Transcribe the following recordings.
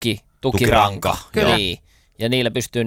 tukiranka. Kyllä. Niin. Ja niillä pystyy,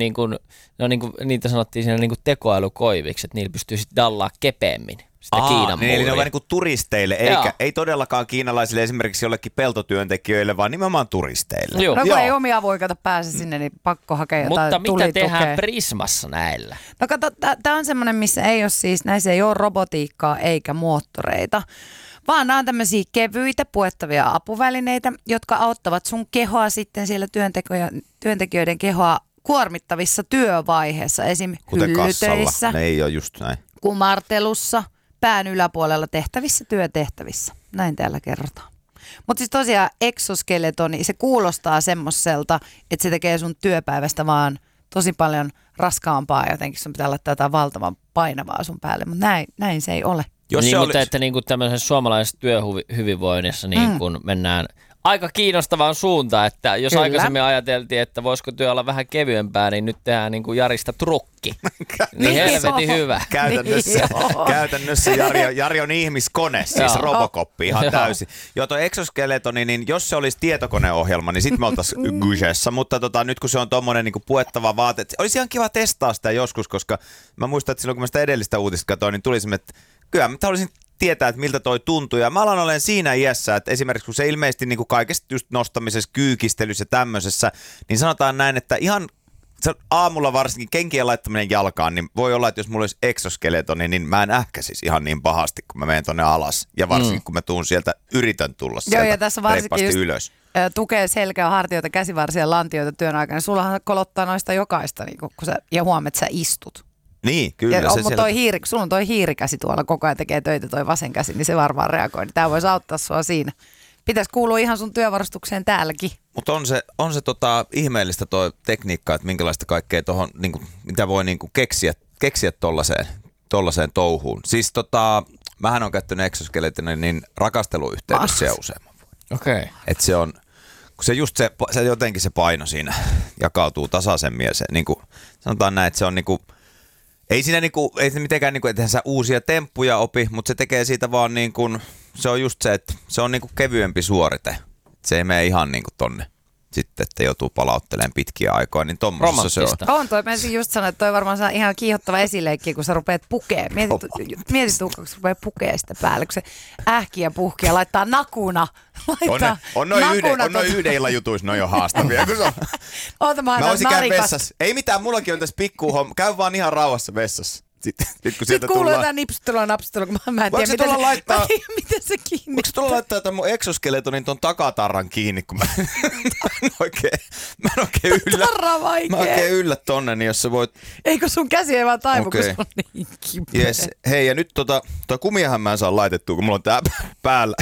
niitä sanottiin siinä tekoälykoiviksi, että niillä pystyy sitten dallaa kepeämmin sitä Kiinan muuria. Eli ne on vähän niin kuin turisteille, ei todellakaan kiinalaisille esimerkiksi jollekin peltotyöntekijöille, vaan nimenomaan turisteille. Joo. No kun ei omia voikata pääse sinne, niin pakko hakea jotain Mutta mitä tehdään Prismassa näillä? No kato, tämä on semmoinen, missä ei ole siis, näissä ei ole robotiikkaa eikä moottoreita, vaan nämä on tämmöisiä kevyitä puettavia apuvälineitä, jotka auttavat sun kehoa sitten siellä työntekijöiden kehoa kuormittavissa työvaiheissa, esim. Hyllytöissä, ne ei ole just näin. Kumartelussa, pään yläpuolella tehtävissä työtehtävissä. Näin täällä kerrotaan. Mutta siis tosiaan exoskeletoni, se kuulostaa semmoiselta, että se tekee sun työpäivästä vaan tosi paljon raskaampaa. Jotenkin sun pitää laittaa jotain valtavan painavaa sun päälle, mutta näin se ei ole. Mutta että niin kuin tämmöisessä suomalaisessa työhyvinvoinnissa niin kun mennään aika kiinnostavaan suuntaan, että jos aikaisemmin ajateltiin, että voisiko työ olla vähän kevyempää, niin nyt tehdään niin kuin Jarista trukki. Niin helvetin hyvä. Käytännössä Jari on ihmiskone, siis Robocoppi ihan täysin. Joo, tuo exoskeletoni, niin jos se olisi tietokoneohjelma, niin sitten me oltaisiin kyseessä, mutta nyt kun se on tommonen niin kuin puettava vaate, olisi ihan kiva testaa sitä joskus, koska mä muistan, että silloin kun mä sitä edellistä uutista katsoin, niin tuli semmoinen, että kyllä mä haluaisin tietää, että miltä toi tuntuu. Ja mä alan olen siinä iässä, että esimerkiksi kun se ilmeisesti niin kuin kaikesta just nostamisessa, kyykistelyssä ja tämmöisessä, niin sanotaan näin, että ihan aamulla varsinkin kenkien laittaminen jalkaan, niin voi olla, että jos mulla olisi exoskeletoni, niin mä en ähkäsisi ihan niin pahasti, kun mä menen tonne alas. Ja varsinkin kun mä tuun sieltä, yritän tulla sieltä ja tässä varsinkin ylös. Tukee selkeä, hartioita, käsivarsia, lantioita työn aikana. Sullahan kolottaa noista jokaista, niin kun ja huomaat, että sä istut. Niin, kyllä. Ja sulla on toi hiirikäsi tuolla koko ajan tekee töitä, toi vasen käsi, niin se varmaan reagoi. Tämä voisi auttaa sua siinä. Pitäisi kuulua ihan sun työvarustukseen täälläkin. Mutta on se ihmeellistä toi tekniikka, että minkälaista kaikkea tuohon, niinku, mitä voi niinku keksiä tollaiseen touhuun. Siis mähän on käyttänyt exoskeletin niin rakasteluyhteydessä jo useamman vuoden. Okei. Että se on, kun se jotenkin se paino siinä jakautuu tasaisemmin ja se niinku, sanotaan näin, että se on niinku, ei se mitenkään niinku, että sä uusia temppuja opi, mutta se tekee siitä vaan niinku, se on just se, että se on niinku kevyempi suorite. Se ei mene ihan niinku tonne sitten, että joutuu palauttelemaan pitkiä aikoja, niin tommosessa se on. On toi, mä just sanoin, että toi varmaan saa ihan kiihottava esileikki, kun sä rupeat pukee. Mietit Tuukka, kun sä rupeat pukee sitä päälle, kun se ähkiä puhkii ja laittaa nakuna. On noin yhden illan jutuissa, noin jo haastavia. Mä voisin käydä vessassa. Ei mitään, mullakin on tässä pikkuhomma. Käy vaan ihan rauhassa vessassa. Sitten kuuluu jotain nipsuttelua, napsuttelua, kun mä en tiedä, miten se kiinni. Voiko tulla laittaa tämän mun exoskeletonin ton takatarran kiinni, kun mä en oikein yllä tonne, niin jos sä voit. Eikö sun käsi ei vaan taivu, kun se on niin kipeä. Yes. Hei, ja nyt toi kumiahan mä en saa laitettua, kun mulla on tää päällä.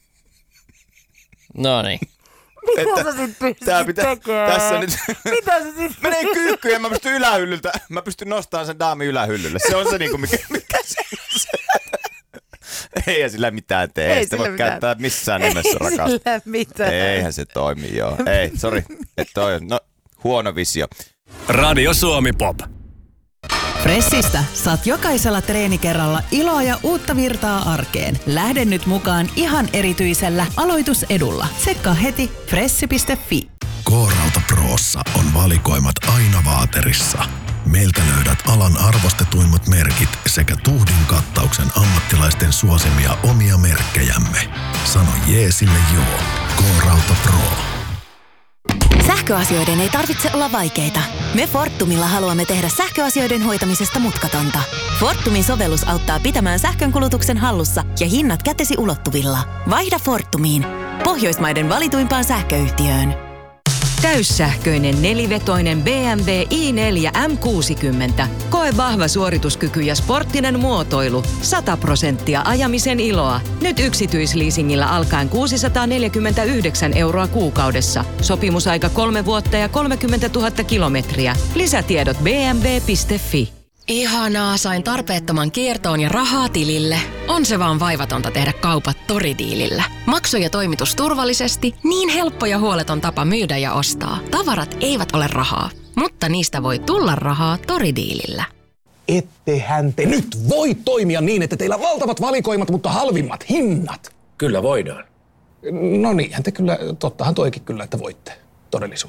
No niin. Mitä sä sit pystyt tekemään? Tässä nyt. Mitä sä sit menee kyykkyyn ja mä pystyn ylähyllyltä. Mä pystyn nostamaan sen daamin ylähyllylle. Se on se niinku mikä se. Eihän sillä mitään tee. Ei sitä voi käyttää missään nimessä rakasta. Ei sillä mitään. Eihän se toimi, joo. Ei, sori. Huono visio. Radio Suomi Pop. Fressistä saat jokaisella treenikerralla iloa ja uutta virtaa arkeen. Lähde nyt mukaan ihan erityisellä aloitusedulla. Tsekkaa heti fressi.fi. K-Rauta Prossa on valikoimat aina vaaterissa. Meiltä löydät alan arvostetuimmat merkit sekä tuhdin kattauksen ammattilaisten suosimia omia merkkejämme. Sano jee sille joo. K-Rauta Pro. Sähköasioiden ei tarvitse olla vaikeita. Me Fortumilla haluamme tehdä sähköasioiden hoitamisesta mutkatonta. Fortumin sovellus auttaa pitämään sähkönkulutuksen hallussa ja hinnat kätesi ulottuvilla. Vaihda Fortumiin. Pohjoismaiden valituimpaan sähköyhtiöön. Täyssähköinen nelivetoinen BMW i4 M60. Koe vahva suorituskyky ja sporttinen muotoilu. 100% ajamisen iloa. Nyt yksityisleasingillä alkaen 649 € kuukaudessa. Sopimusaika 3 vuotta ja 30 000 kilometriä. Lisätiedot bmw.fi. Ihanaa, sain tarpeettoman kiertoon ja rahaa tilille. On se vaan vaivatonta tehdä kaupat Tori-diilillä. Maksu ja toimitus turvallisesti, niin helppo ja huoleton tapa myydä ja ostaa. Tavarat eivät ole rahaa, mutta niistä voi tulla rahaa Tori-diilillä. Ettehän te nyt voi toimia niin, että teillä on valtavat valikoimat, mutta halvimmat hinnat. Kyllä voidaan. No niinhän te kyllä, tottahan toikin kyllä, että voitte. todellisuutta.